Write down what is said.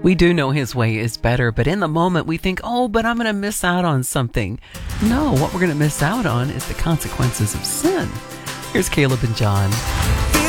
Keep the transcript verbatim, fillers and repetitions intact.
We do know His way is better, but in the moment we think, oh, but I'm going to miss out on something. No, what we're going to miss out on is the consequences of sin. Here's Caleb and John.